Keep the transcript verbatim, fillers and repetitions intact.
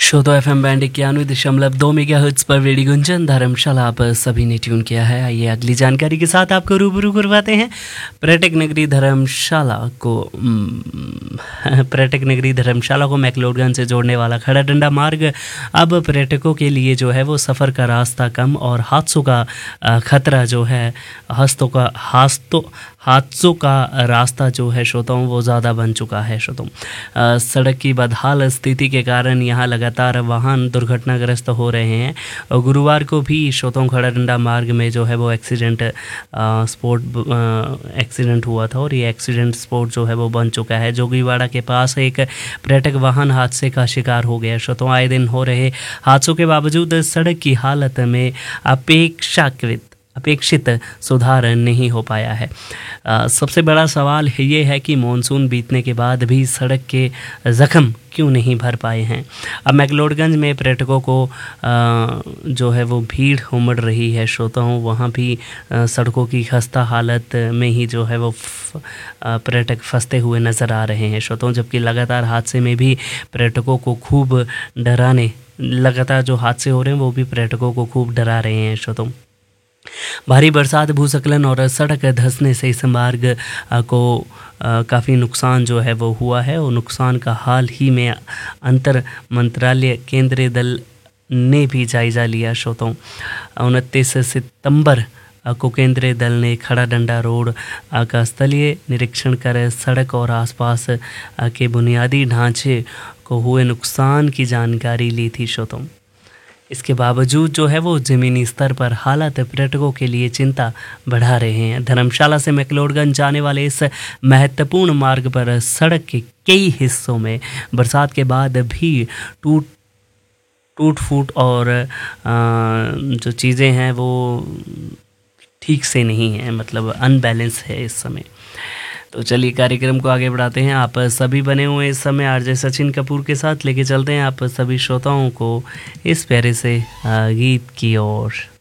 श्रोतो F M band इक्यानवे दशमलव दो मेगा हर्ट्ज पर रेडियो गुंजन धर्मशाला आप सभी ने ट्यून किया है। आइए अगली जानकारी के साथ आपको रूबरू करवाते हैं पर्यटक नगरी धर्मशाला को पर्यटक नगरी धर्मशाला को मैक्लोडगंज से जोड़ने वाला खड़ा डंडा मार्ग अब पर्यटकों के लिए जो है वो सफ़र का रास्ता कम और हादसों का खतरा जो है हादसों का हादसों हादसों का रास्ता जो है श्रोताओं वो ज़्यादा बन चुका है। श्रोताओं सड़क की बदहाल स्थिति के कारण यहाँ लगातार वाहन दुर्घटनाग्रस्त हो रहे हैं और गुरुवार को भी श्रोताओं खड़ा डंडा मार्ग में जो है वो एक्सीडेंट स्पॉट एक्सीडेंट हुआ था और ये एक्सीडेंट स्पॉट जो है वो बन चुका है। जोगीवाड़ा के पास एक पर्यटक वाहन हादसे का शिकार हो गया। श्रोताओं आए दिन हो रहे हादसों के बावजूद सड़क की हालत में अपेक्षाकृत अपेक्षित सुधार नहीं हो पाया है। आ, सबसे बड़ा सवाल ये है कि मानसून बीतने के बाद भी सड़क के ज़ख्म क्यों नहीं भर पाए हैं। अब मैक्लोडगंज में पर्यटकों को आ, जो है वो भीड़ उमड़ रही है। श्रोताओं वहाँ भी आ, सड़कों की खस्ता हालत में ही जो है वो पर्यटक फंसते हुए नज़र आ रहे हैं। श्रोताओं जबकि लगातार हादसे में भी पर्यटकों को खूब डराने लगातार जो हादसे हो रहे हैं वो भी पर्यटकों को खूब डरा रहे हैं। श्रोताओं भारी बरसात, भूस्खलन और सड़क धंसने से इस मार्ग को काफ़ी नुकसान जो है वो हुआ है और नुकसान का हाल ही में अंतर मंत्रालय केंद्रीय दल ने भी जायज़ा लिया। श्रोताओं उनतीस सितंबर को केंद्रीय दल ने खड़ा डंडा रोड का स्थलीय निरीक्षण कर सड़क और आसपास के बुनियादी ढांचे को हुए नुकसान की जानकारी ली थी। श्रोताओं इसके बावजूद जो है वो ज़मीनी स्तर पर हालात पर्यटकों के लिए चिंता बढ़ा रहे हैं। धर्मशाला से मैक्लोडगंज जाने वाले इस महत्वपूर्ण मार्ग पर सड़क के कई हिस्सों में बरसात के बाद भी टूट टूट फूट और आ, जो चीज़ें हैं वो ठीक से नहीं हैं, मतलब अनबैलेंस है इस समय। तो चलिए कार्यक्रम को आगे बढ़ाते हैं। आप सभी बने हुए इस समय आरजे सचिन कपूर के साथ लेके चलते हैं आप सभी श्रोताओं को इस प्यारे से गीत की ओर।